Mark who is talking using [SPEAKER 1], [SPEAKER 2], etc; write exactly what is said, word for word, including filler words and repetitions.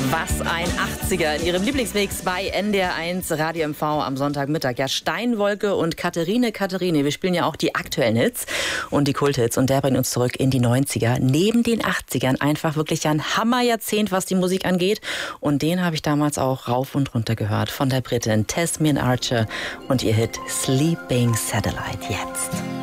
[SPEAKER 1] Was ein achtziger in ihrem Lieblingsmix bei N D R eins Radio M V am Sonntagmittag. Ja, Steinwolke und Katharine, Katharine. Wir spielen ja auch die aktuellen Hits und die Kulthits. Und der bringt uns zurück in die neunziger. Neben den achtzigern einfach wirklich ein Hammerjahrzehnt, was die Musik angeht. Und den habe ich damals auch rauf und runter gehört. Von der Britin Tasmin Archer und ihr Hit Sleeping Satellite. Jetzt.